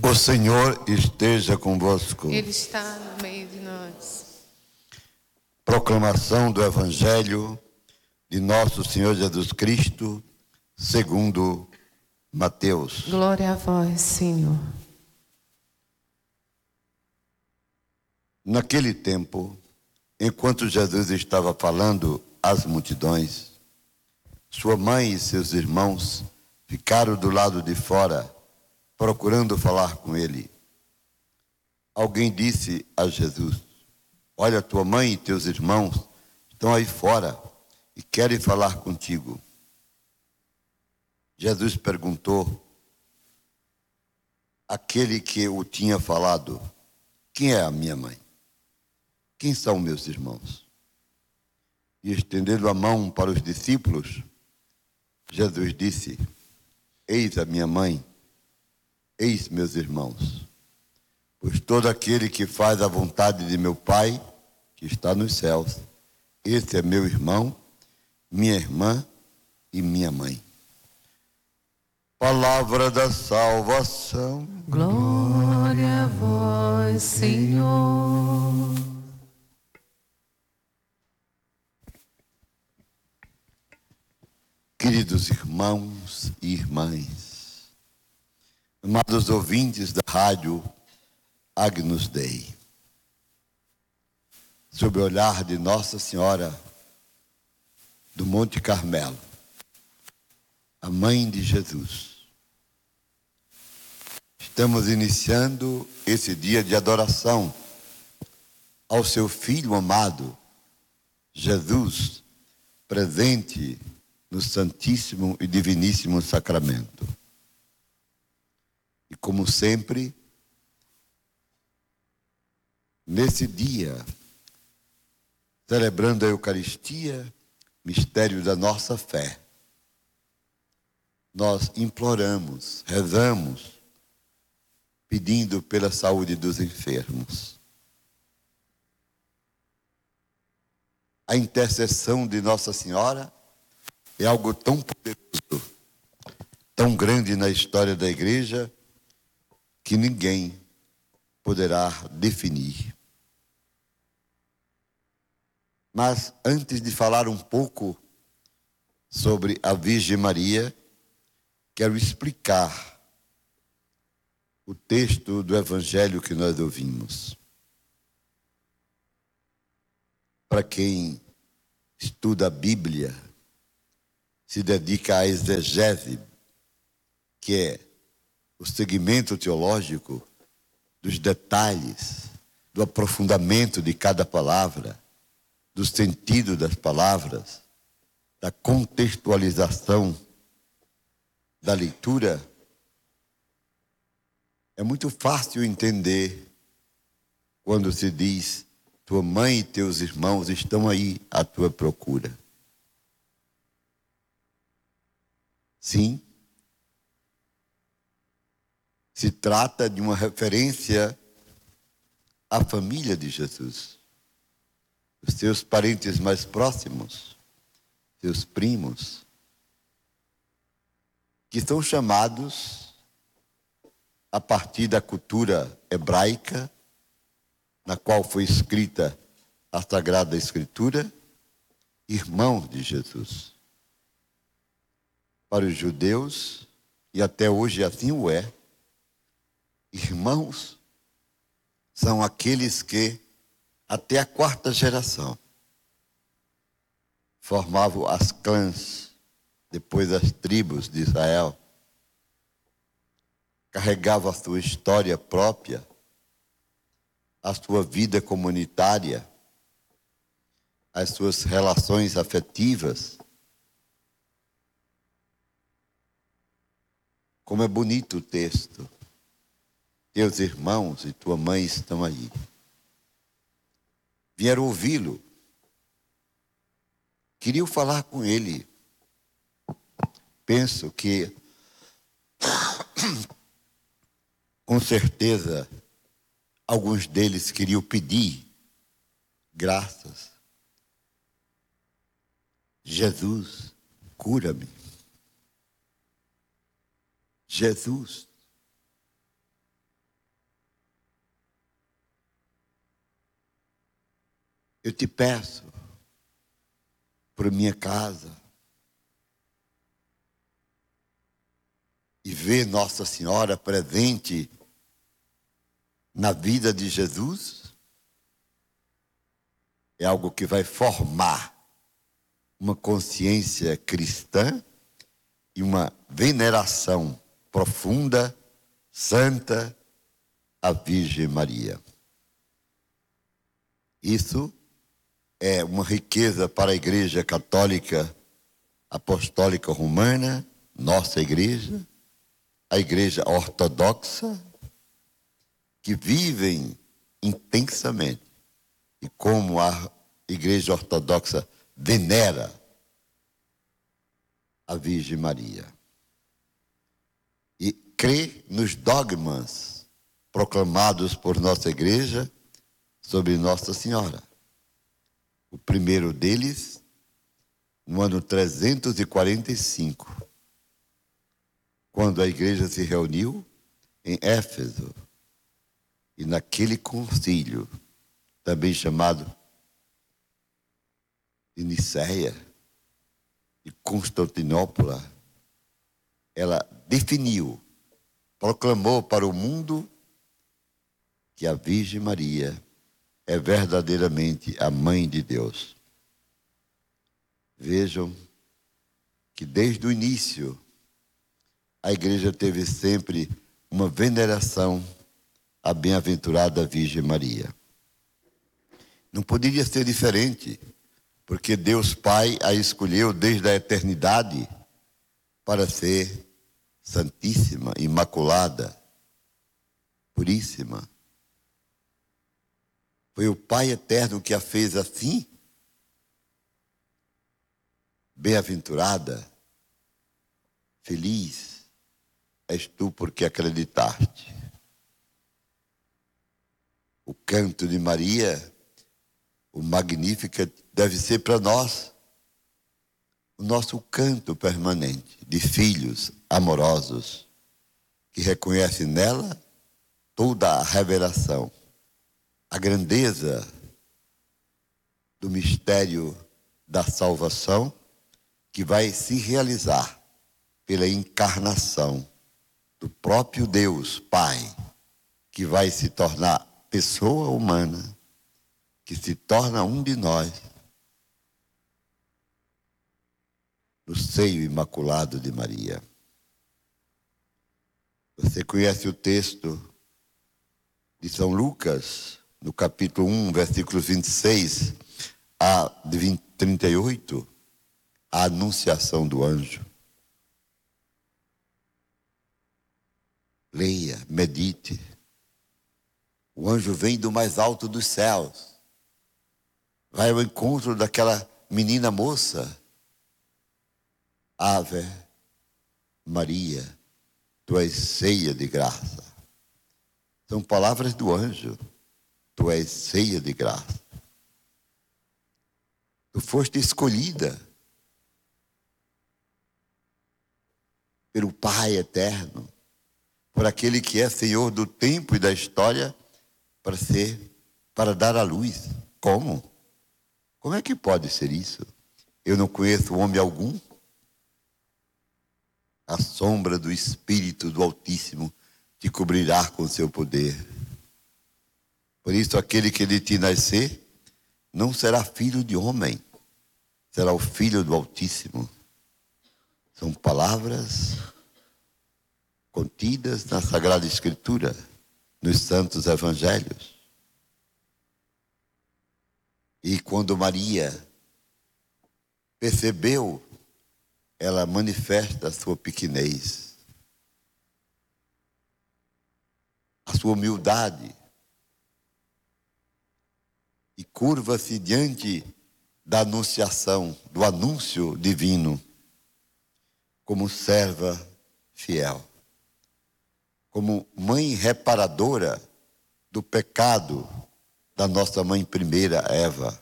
O Senhor esteja convosco. Ele está no meio de nós. Proclamação do Evangelho de nosso Senhor Jesus Cristo, segundo Mateus. Glória a vós, Senhor. Naquele tempo, enquanto Jesus estava falando às multidões, sua mãe e seus irmãos ficaram do lado de fora, procurando falar com ele. Alguém disse a Jesus: olha, tua mãe e teus irmãos estão aí fora e querem falar contigo. Jesus perguntou àquele que o tinha falado: quem é a minha mãe? Quem são meus irmãos? E estendendo a mão para os discípulos, Jesus disse: eis a minha mãe, eis meus irmãos. Pois todo aquele que faz a vontade de meu Pai, que está nos céus, esse é meu irmão, minha irmã e minha mãe. Palavra da salvação. Glória a vós, Senhor. Queridos irmãos e irmãs, amados ouvintes da rádio Agnus Dei, sob o olhar de Nossa Senhora do Monte Carmelo, a Mãe de Jesus, estamos iniciando esse dia de adoração ao seu Filho amado, Jesus, presente no Santíssimo e Diviníssimo Sacramento. E como sempre, nesse dia, celebrando a Eucaristia, mistério da nossa fé, nós imploramos, rezamos, pedindo pela saúde dos enfermos. A intercessão de Nossa Senhora é algo tão poderoso, tão grande na história da Igreja, que ninguém poderá definir. Mas antes de falar um pouco sobre a Virgem Maria, quero explicar o texto do Evangelho que nós ouvimos. Para quem estuda a Bíblia, se dedica à exegese, que é o segmento teológico dos detalhes, do aprofundamento de cada palavra, do sentido das palavras, da contextualização da leitura. É muito fácil entender quando se diz: tua mãe e teus irmãos estão aí à tua procura. Sim, se trata de uma referência à família de Jesus, os seus parentes mais próximos, seus primos, que são chamados, a partir da cultura hebraica, na qual foi escrita a Sagrada Escritura, irmãos de Jesus. Para os judeus, e até hoje assim o é, irmãos são aqueles que, até a quarta geração, formavam as clãs, depois as tribos de Israel, carregavam a sua história própria, a sua vida comunitária, as suas relações afetivas. Como é bonito o texto. Teus irmãos e tua mãe estão aí. Vieram ouvi-lo. Queriam falar com ele. Penso que, com certeza, alguns deles queriam pedir graças. Jesus, cura-me. Jesus, Eu te peço, por minha casa, e ver Nossa Senhora presente na vida de Jesus, é algo que vai formar uma consciência cristã e uma veneração profunda, santa, à Virgem Maria. Isso é uma riqueza para a Igreja Católica Apostólica Romana, nossa igreja, a Igreja Ortodoxa, que vivem intensamente. E como a Igreja Ortodoxa venera a Virgem Maria. E crê nos dogmas proclamados por nossa igreja sobre Nossa Senhora. O primeiro deles, no ano 345, quando a igreja se reuniu em Éfeso, e naquele concílio, também chamado de Nicéia, de Constantinopla, ela definiu, proclamou para o mundo que a Virgem Maria é verdadeiramente a Mãe de Deus. Vejam que desde o início a igreja teve sempre uma veneração à bem-aventurada Virgem Maria. Não poderia ser diferente, porque Deus Pai a escolheu desde a eternidade para ser santíssima, imaculada, puríssima. Foi o Pai eterno que a fez assim, bem-aventurada, feliz és tu porque acreditaste. O canto de Maria, o Magnificat, deve ser para nós o nosso canto permanente de filhos amorosos que reconhecem nela toda a revelação, a grandeza do mistério da salvação que vai se realizar pela encarnação do próprio Deus Pai, que vai se tornar pessoa humana, que se torna um de nós, no seio imaculado de Maria. Você conhece o texto de São Lucas, no capítulo 1, versículos 26 a 38, a anunciação do anjo. Leia, medite. O anjo vem do mais alto dos céus, vai ao encontro daquela menina moça. Ave Maria, tu és cheia de graça. São palavras do anjo. Tu és cheia de graça. Tu foste escolhida pelo Pai eterno, por aquele que é Senhor do tempo e da história, para dar à luz. Como? Como é que pode ser isso? Eu não conheço homem algum. A sombra do Espírito do Altíssimo te cobrirá com seu poder. Por isso, aquele que de ti nascer não será filho de homem, será o Filho do Altíssimo. São palavras contidas na Sagrada Escritura, nos Santos Evangelhos. E quando Maria percebeu, ela manifesta a sua pequenez, a sua humildade, e curva-se diante da anunciação, do anúncio divino, como serva fiel, como mãe reparadora do pecado da nossa mãe primeira, Eva.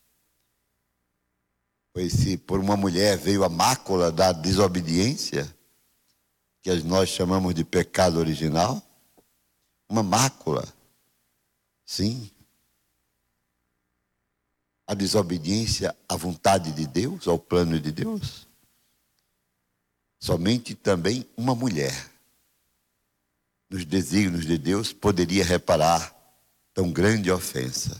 Pois se por uma mulher veio a mácula da desobediência, que nós chamamos de pecado original, uma mácula, sim. a desobediência à vontade de Deus, ao plano de Deus? Somente também uma mulher, nos desígnios de Deus, poderia reparar tão grande ofensa.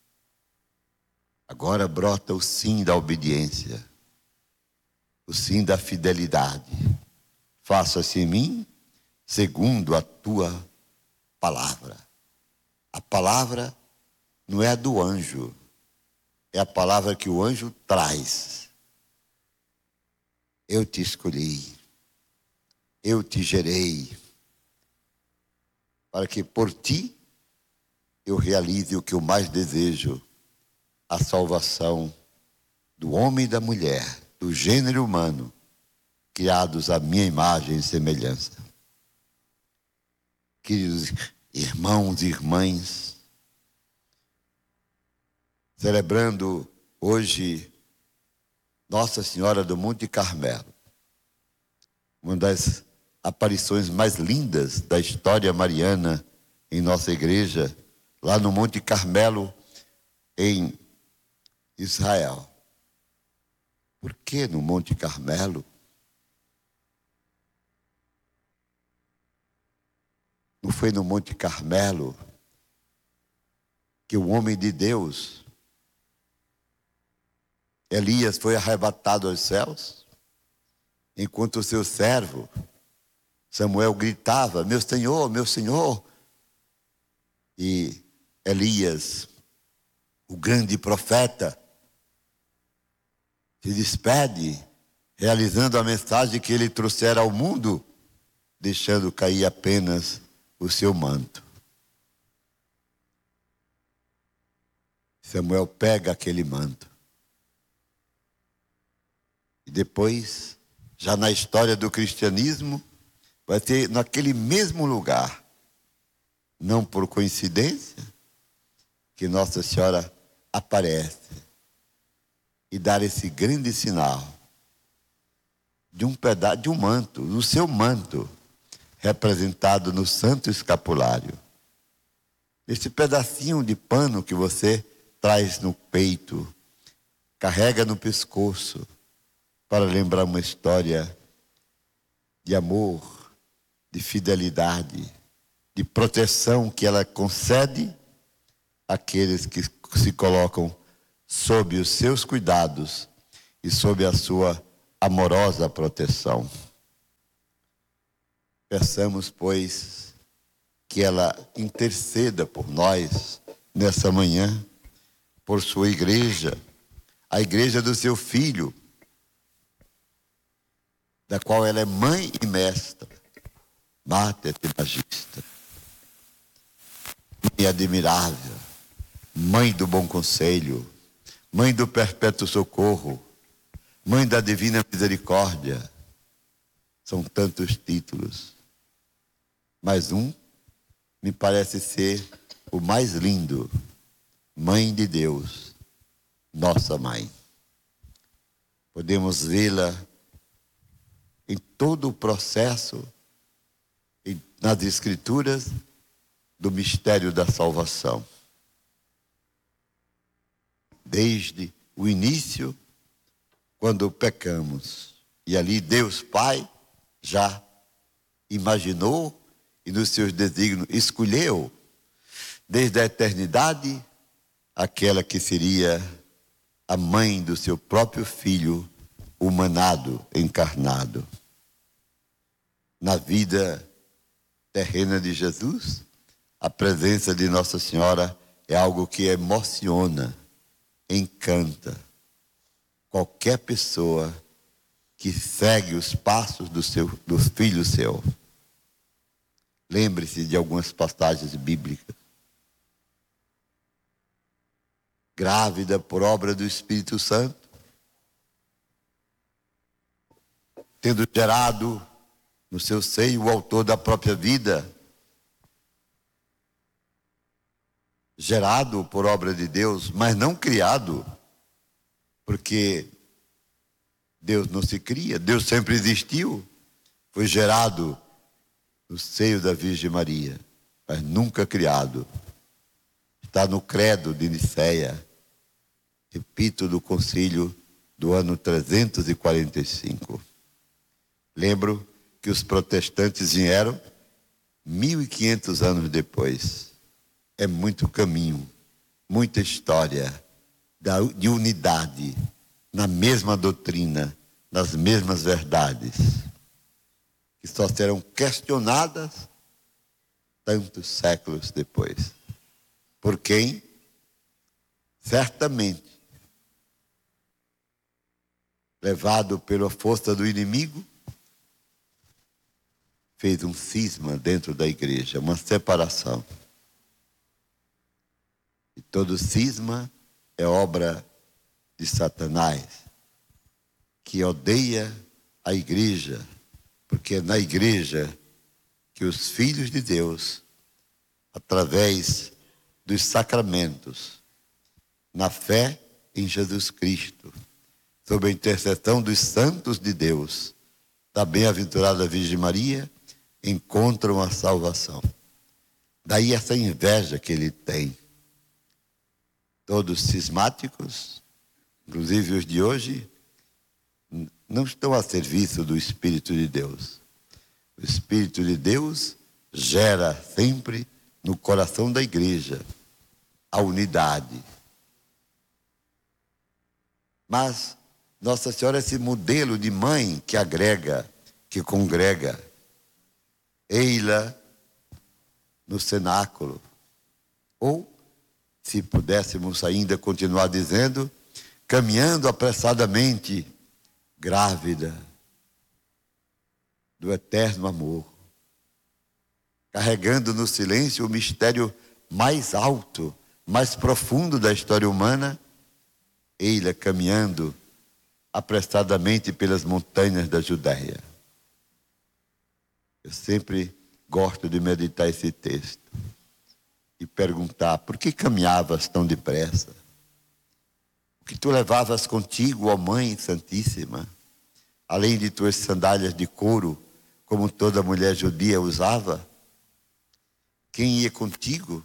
Agora brota o sim da obediência, o sim da fidelidade. Faça-se em mim segundo a tua palavra. A palavra não é a do anjo, é a palavra que o anjo traz. Eu te escolhi, eu te gerei, para que por ti eu realize o que eu mais desejo, a salvação do homem e da mulher, do gênero humano, criados à minha imagem e semelhança. Queridos irmãos e irmãs, celebrando hoje Nossa Senhora do Monte Carmelo, uma das aparições mais lindas da história mariana em nossa igreja, lá no Monte Carmelo, em Israel. Por que no Monte Carmelo? Não foi no Monte Carmelo que o homem de Deus, Elias, foi arrebatado aos céus, enquanto o seu servo Samuel gritava: meu Senhor, meu Senhor. E Elias, o grande profeta, se despede, realizando a mensagem que ele trouxera ao mundo, deixando cair apenas o seu manto. Samuel pega aquele manto. E depois, já na história do cristianismo, vai ter naquele mesmo lugar, não por coincidência, que Nossa Senhora aparece e dá esse grande sinal de um pedaço, de um manto, do seu manto, representado no Santo Escapulário. Esse pedacinho de pano que você traz no peito, carrega no pescoço, para lembrar uma história de amor, de fidelidade, de proteção que ela concede àqueles que se colocam sob os seus cuidados e sob a sua amorosa proteção. Peçamos, pois, que ela interceda por nós nessa manhã, por sua igreja, a igreja do seu Filho, da qual ela é mãe e mestra, Mater e Magista, mãe admirável, mãe do bom conselho, mãe do perpétuo socorro, mãe da divina misericórdia. São tantos títulos, mas um me parece ser o mais lindo: Mãe de Deus, nossa mãe. Podemos vê-la em todo o processo, nas Escrituras, do mistério da salvação. Desde o início, quando pecamos, e ali Deus Pai já imaginou e nos seus desígnios escolheu, desde a eternidade, aquela que seria a mãe do seu próprio Filho, humanado, encarnado. Na vida terrena de Jesus, a presença de Nossa Senhora é algo que emociona, encanta qualquer pessoa que segue os passos do Filho seu. Lembre-se de algumas passagens bíblicas. Grávida por obra do Espírito Santo, tendo gerado no seu seio o autor da própria vida, gerado por obra de Deus, mas não criado, porque Deus não se cria, Deus sempre existiu, foi gerado no seio da Virgem Maria, mas nunca criado. Está no credo de Nicéia, repito, do concílio do ano 345. Lembro que os protestantes vieram 1500 anos depois. É muito caminho, muita história de unidade, na mesma doutrina, nas mesmas verdades, que só serão questionadas tantos séculos depois. Por quem? Certamente, levado pela força do inimigo, fez um cisma dentro da igreja, uma separação. E todo cisma é obra de Satanás, que odeia a igreja, porque é na igreja que os filhos de Deus, através dos sacramentos, na fé em Jesus Cristo, sob a intercessão dos santos de Deus, da bem-aventurada Virgem Maria, encontram a salvação. Daí essa inveja que ele tem. Todos cismáticos, inclusive os de hoje, não estão a serviço do Espírito de Deus. O Espírito de Deus gera sempre no coração da igreja a unidade. Mas Nossa Senhora é esse modelo de mãe que agrega, que congrega. Ei-la no cenáculo. Ou, se pudéssemos ainda continuar dizendo, caminhando apressadamente, grávida do eterno amor, carregando no silêncio o mistério mais alto, mais profundo da história humana, ei-la caminhando apressadamente pelas montanhas da Judéia. Eu sempre gosto de meditar esse texto e perguntar: por que caminhavas tão depressa? O que tu levavas contigo, ó Mãe Santíssima, além de tuas sandálias de couro, como toda mulher judia usava? Quem ia contigo?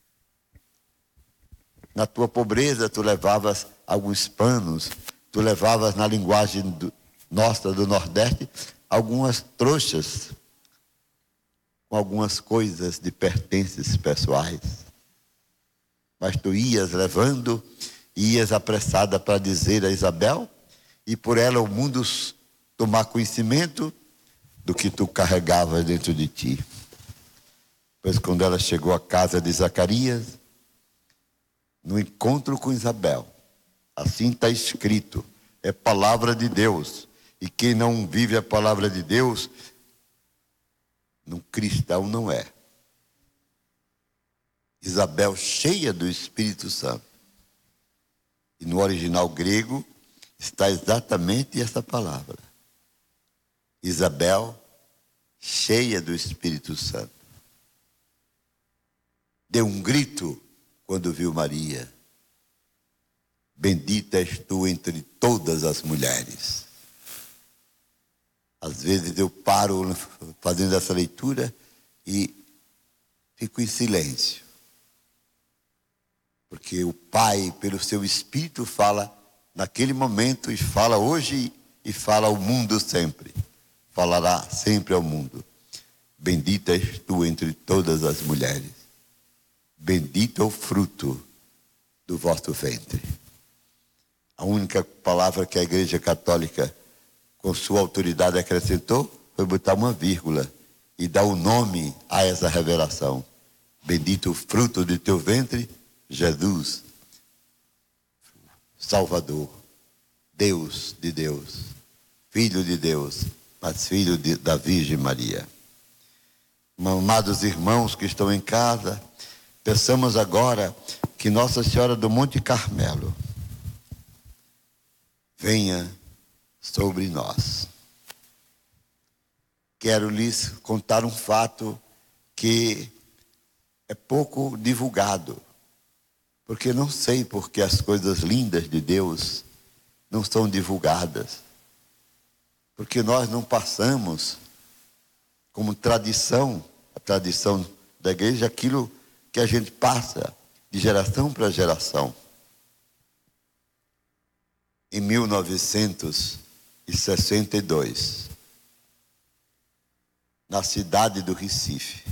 Na tua pobreza tu levavas alguns panos, tu levavas, na linguagem nossa do Nordeste, algumas trouxas, com algumas coisas de pertences pessoais. Mas tu ias levando, ias apressada para dizer a Isabel, e por ela o mundo tomar conhecimento do que tu carregavas dentro de ti. Pois quando ela chegou à casa de Zacarias, no encontro com Isabel, assim está escrito, é palavra de Deus, e quem não vive a palavra de Deus, um cristão não é. Isabel cheia do Espírito Santo. E no original grego está exatamente essa palavra. Isabel cheia do Espírito Santo. Deu um grito quando viu Maria. Bendita és tu entre todas as mulheres. Às vezes eu paro fazendo essa leitura e fico em silêncio. Porque o Pai, pelo seu Espírito, fala naquele momento e fala hoje e fala ao mundo sempre. Falará sempre ao mundo. Bendita és tu entre todas as mulheres. Bendito é o fruto do vosso ventre. A única palavra que a Igreja Católica, com sua autoridade, acrescentou foi botar uma vírgula e dar o nome a essa revelação. Bendito o fruto de teu ventre, Jesus, Salvador, Deus de Deus, Filho de Deus, mas Filho da Virgem Maria. Amados irmãos que estão em casa, peçamos agora que Nossa Senhora do Monte Carmelo venha sobre nós. Quero lhes contar um fato que é pouco divulgado, porque não sei porque as coisas lindas de Deus não são divulgadas, porque nós não passamos como tradição, a tradição da igreja, aquilo que a gente passa de geração para geração. em 1962, na cidade do Recife,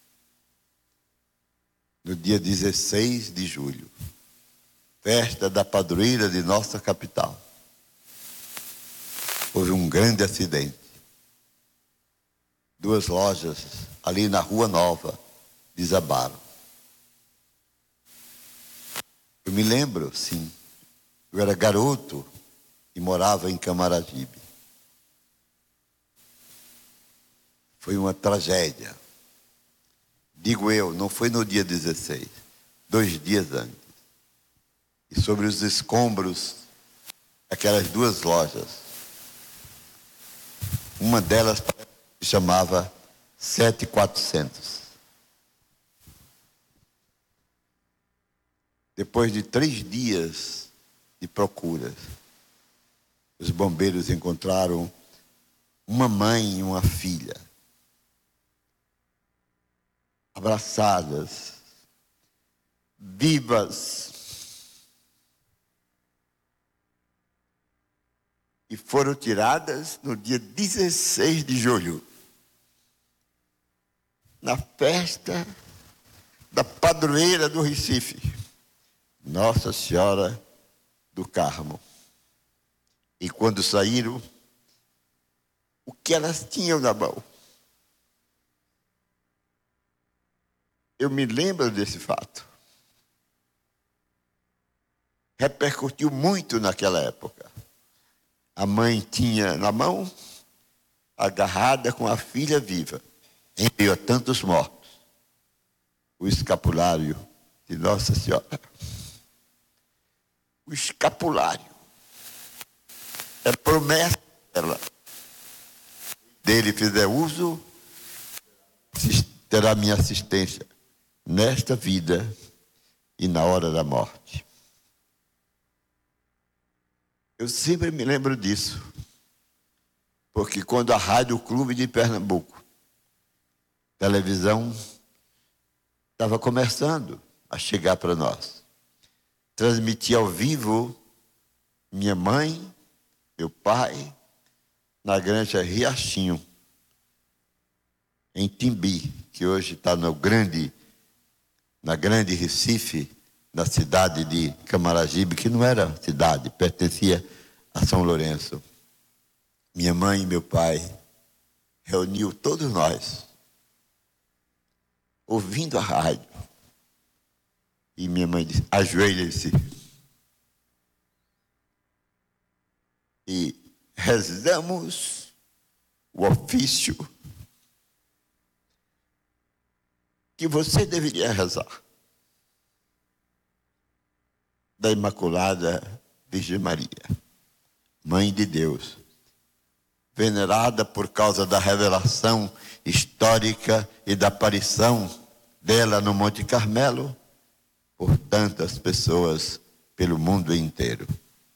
no dia 16 de julho, festa da padroeira de nossa capital. Houve um grande acidente. 2 lojas ali na Rua Nova desabaram. Eu me lembro, sim, eu era garoto e morava em Camaragibe. Foi uma tragédia. Digo eu, não foi no dia 16, 2 dias antes. E sobre os escombros, aquelas 2 lojas, uma delas se chamava 7400. Depois de 3 dias de procuras, os bombeiros encontraram uma mãe e uma filha abraçadas, vivas, e foram tiradas no dia 16 de julho, na festa da padroeira do Recife, Nossa Senhora do Carmo. E quando saíram, o que elas tinham na mão? Eu me lembro desse fato. Repercutiu muito naquela época. A mãe tinha na mão, agarrada com a filha viva, em meio a tantos mortos, o escapulário de Nossa Senhora. O escapulário é promessa dela. Dele fizer uso, terá minha assistência nesta vida e na hora da morte. Eu sempre me lembro disso, porque quando a Rádio Clube de Pernambuco, televisão, estava começando a chegar para nós, transmitia ao vivo minha mãe, meu pai, na Granja Riachinho, em Timbi, que hoje está na Grande Recife, na cidade de Camaragibe, que não era cidade, pertencia a São Lourenço. Minha mãe e meu pai reuniu todos nós, ouvindo a rádio. E minha mãe disse: ajoelhem-se. E rezamos o ofício que você deveria rezar, da Imaculada Virgem Maria, Mãe de Deus, venerada por causa da revelação histórica e da aparição dela no Monte Carmelo por tantas pessoas pelo mundo inteiro.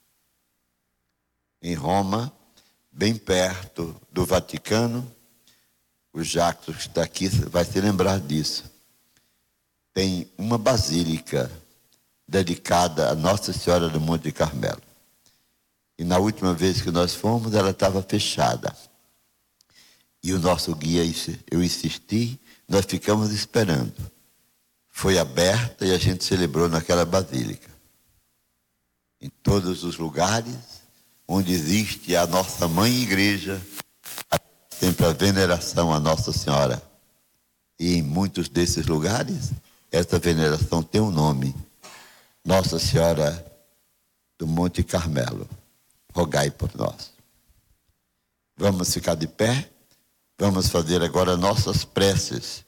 Em Roma, bem perto do Vaticano, o Jacques que está aqui vai se lembrar disso. Tem uma basílica dedicada a Nossa Senhora do Monte Carmelo. E na última vez que nós fomos, ela estava fechada. E o nosso guia, eu insisti, nós ficamos esperando. Foi aberta e a gente celebrou naquela basílica. Em todos os lugares onde existe a nossa mãe igreja, sempre a veneração a Nossa Senhora. E em muitos desses lugares, essa veneração tem um nome: Nossa Senhora do Monte Carmelo. Rogai por nós. Vamos ficar de pé. Vamos fazer agora nossas preces,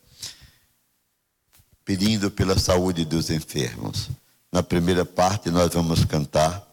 pedindo pela saúde dos enfermos. Na primeira parte nós vamos cantar